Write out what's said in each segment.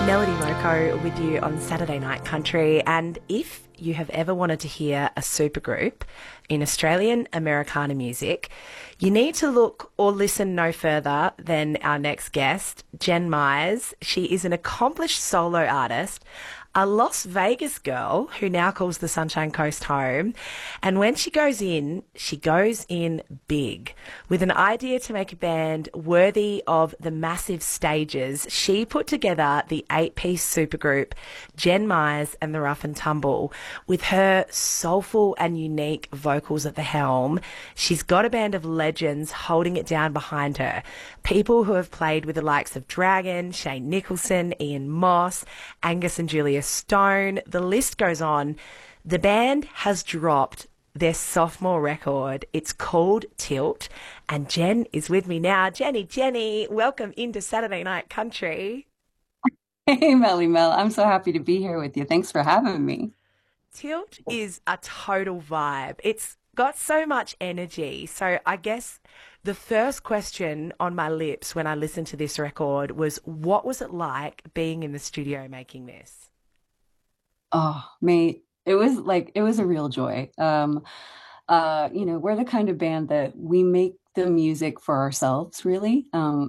Melody Moko with you on Saturday Night Country. And if you have ever wanted to hear a supergroup in Australian Americana music, you need to look or listen no further than our next guest, Jen Myers. She is an accomplished solo artist, a Las Vegas girl who now calls the Sunshine Coast home. And when she goes in big. With an idea to make a band worthy of the massive stages, she put together the 8-piece supergroup, Jen Myers and the Rough and Tumble. With her soulful and unique vocals at the helm, she's got a band of legends holding it down behind her. People who have played with the likes of Dragon, Shane Nicholson, Ian Moss, Angus and Julia Stone. The list goes on. The band has dropped their sophomore record. It's called Tilt, and Jen is with me now. Jenny, welcome into Saturday Night Country. Hey, Melly Mel. I'm so happy to be here with you. Thanks for having me. Tilt is a total vibe. It's got so much energy. So I guess the first question on my lips when I listened to this record was, what was it like being in the studio making this? Oh, mate, it was a real joy. We're the kind of band that we make the music for ourselves, really.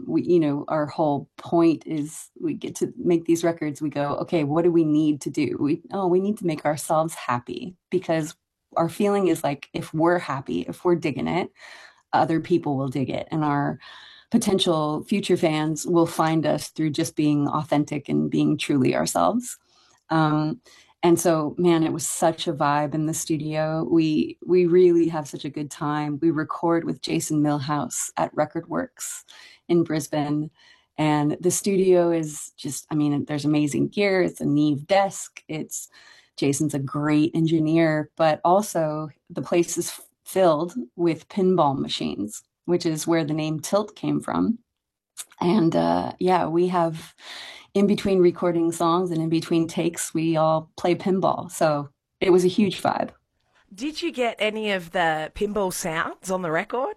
Our whole point is we get to make these records. We go, okay, what do we need to do? We need to make ourselves happy because our feeling is like if we're happy, if we're digging it, other people will dig it. And our potential future fans will find us through just being authentic and being truly ourselves. Um, and so, man, it was such a vibe in the studio. We really have such a good time. We record with Jason Millhouse at Record Works in Brisbane. And the studio is just, I mean, there's amazing gear. It's a Neve desk. Jason's a great engineer, but also the place is filled with pinball machines, which is where the name Tilt came from. And yeah, we have in between recording songs and in between takes, we all play pinball. So it was a huge vibe. Did you get any of the pinball sounds on the record?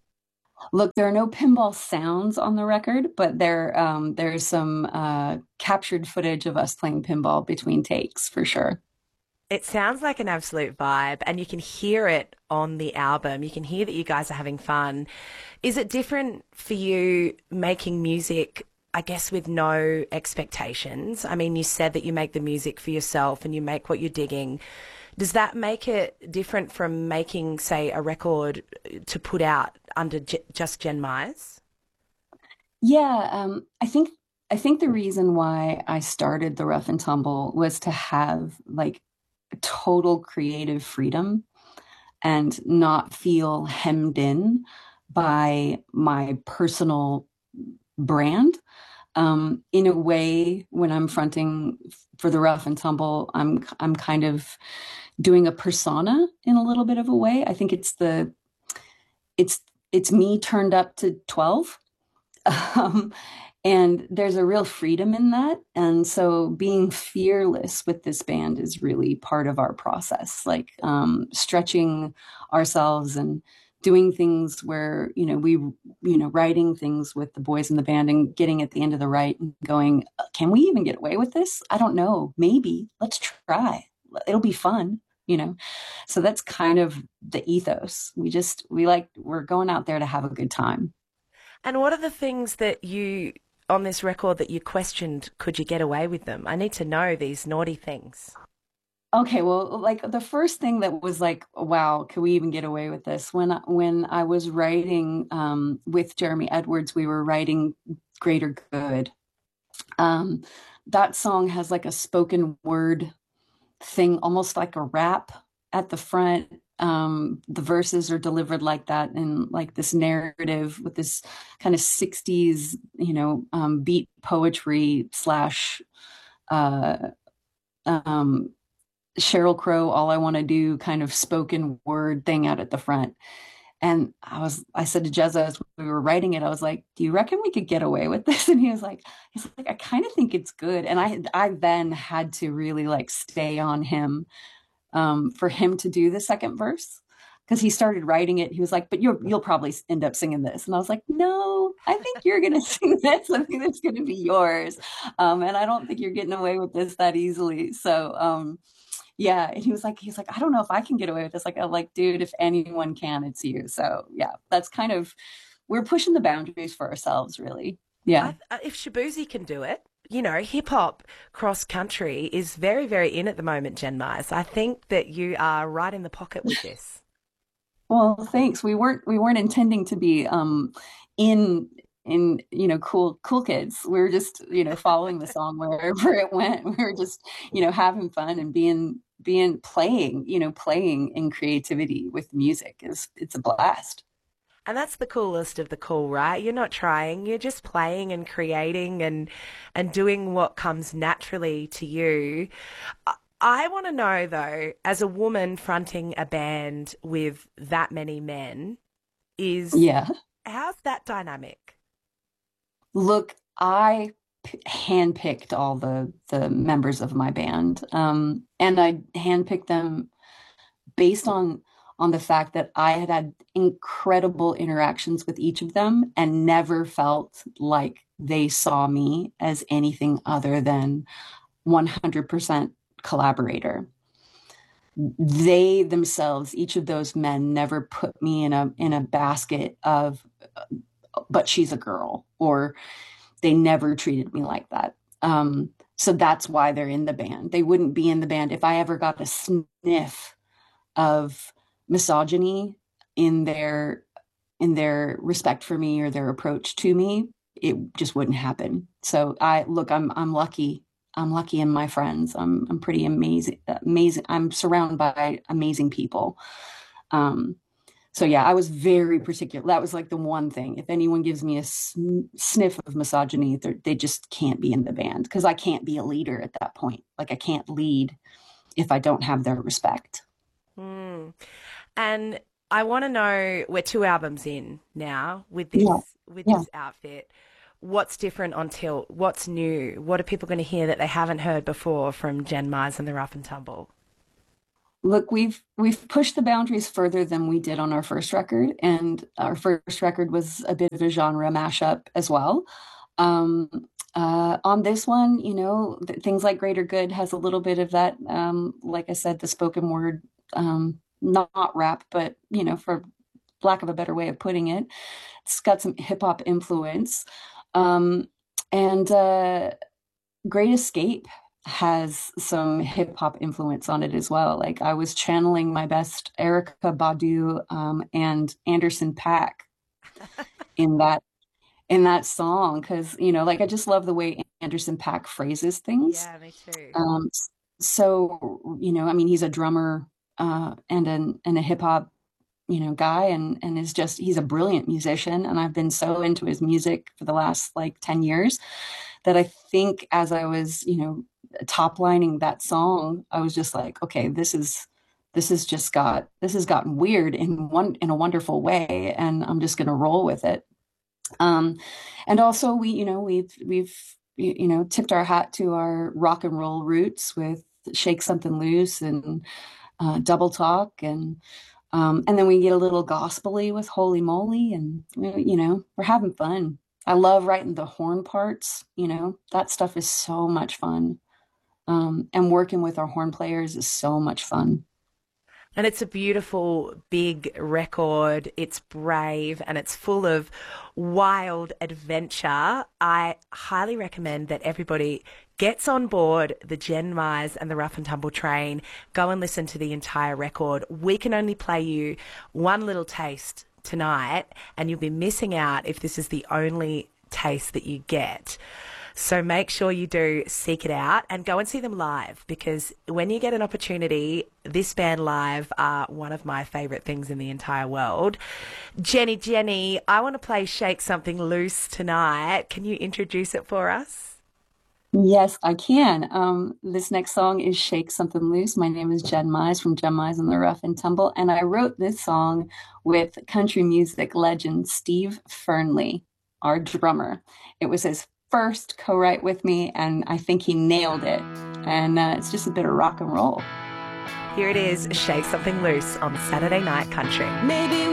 Look, there are no pinball sounds on the record, but there's some captured footage of us playing pinball between takes for sure. It sounds like an absolute vibe, and you can hear it on the album. You can hear that you guys are having fun. Is it different for you making music, I guess, with no expectations? I mean, you said that you make the music for yourself and you make what you're digging. Does that make it different from making, say, a record to put out under just Jen Myers? Yeah, I think the reason why I started the Rough and Tumble was to have like total creative freedom and not feel hemmed in by my personal brand. In a way, when I'm fronting for the Rough and Tumble, I'm kind of doing a persona in a little bit of a way. I think it's it's me turned up to 12. Um, and there's a real freedom in that. And so being fearless with this band is really part of our process, like stretching ourselves and doing things where, writing things with the boys in the band and getting at the end of the write and going, can we even get away with this? I don't know. Maybe let's try. It'll be fun. So that's kind of the ethos. We're going out there to have a good time. And what are the things that you, on this record, that you questioned, could you get away with them? I need to know these naughty things. Okay, well, like the first thing that was like, wow, can we even get away with this? When I was writing with Jeremy Edwards, we were writing Greater Good. Um, that song has like a spoken word thing, almost like a rap at the front. The verses are delivered like that in like this narrative with this kind of 60s, beat poetry slash uh, um, Cheryl Crow, all I want to do kind of spoken word thing out at the front. And I said to Jezza as we were writing it, I was like, do you reckon we could get away with this? And he's like, I kind of think it's good. And I then had to really like stay on him for him to do the second verse because he started writing it. He was like, but you'll probably end up singing this. And I was like, no, I think you're going to sing this. I think it's going to be yours. And I don't think you're getting away with this that easily. So, yeah. And he's like, I don't know if I can get away with this. Like, I'm like, dude, if anyone can, it's you. So yeah, that's kind of, we're pushing the boundaries for ourselves, really. Yeah. If Shabuzi can do it, you know, hip hop cross country is very, very in at the moment, Jen Mize. I think that you are right in the pocket with this. Well, thanks. We weren't intending to be in cool kids. We were just, following the song wherever it went. We were just, having fun and being playing in creativity with music is it's a blast. And that's the coolest of the cool, right? You're not trying, you're just playing and creating and doing what comes naturally to you. I want to know though, as a woman fronting a band with that many men, is Yeah. how's that dynamic? Look, I handpicked all the members of my band, and I handpicked them based on the fact that I had had incredible interactions with each of them and never felt like they saw me as anything other than 100% collaborator. They themselves, each of those men, never put me in a basket of, but she's a girl, or they never treated me like that. So that's why they're in the band. They wouldn't be in the band if I ever got a sniff of misogyny in their respect for me or their approach to me. It just wouldn't happen. So I'm lucky. I'm lucky in my friends. I'm pretty amazing. I'm surrounded by amazing people. Um, so yeah, I was very particular. That was like the one thing. If anyone gives me a sniff of misogyny, they just can't be in the band because I can't be a leader at that point. Like I can't lead if I don't have their respect. Hmm. And I want to know, we're two albums in now with this Yeah, with yeah. this outfit. What's different on Tilt? What's new? What are people going to hear that they haven't heard before from Jen Mars and the Rough and Tumble? Look, we've pushed the boundaries further than we did on our first record, and our first record was a bit of a genre mashup as well. Um, on this one, things like Greater Good has a little bit of that. Like I said, the spoken word, not rap, but for lack of a better way of putting it, it's got some hip hop influence. Um, and Great Escape has some hip hop influence on it as well. Like I was channeling my best Erica Badu and Anderson .Paak in that song because like I just love the way Anderson .Paak phrases things. Yeah, me too. Um, so I mean, he's a drummer and a hip hop guy and is just he's a brilliant musician and I've been so into his music for the last like 10 years that I think as I was, top lining that song, I was just like, okay, this has gotten weird in a wonderful way, and I'm just gonna roll with it. Um, and also we've tipped our hat to our rock and roll roots with Shake Something Loose and Double Talk and then we get a little gospely with Holy Moly, and we're having fun. I love writing the horn parts. That stuff is so much fun. And working with our horn players is so much fun. And it's a beautiful, big record. It's brave and it's full of wild adventure. I highly recommend that everybody gets on board the Jen Myers and the Rough and Tumble train. Go and listen to the entire record. We can only play you one little taste tonight, and you'll be missing out if this is the only taste that you get. So make sure you do seek it out and go and see them live because when you get an opportunity, this band live are one of my favourite things in the entire world. Jenny, I want to play Shake Something Loose tonight. Can you introduce it for us? Yes, I can. This next song is Shake Something Loose. My name is Jen Mize from Jen Mize and the Rough and Tumble, and I wrote this song with country music legend Steve Fernley, our drummer. It was his first co-write with me, and I think he nailed it. And it's just a bit of rock and roll. Here it is, Shake Something Loose on Saturday Night Country. Maybe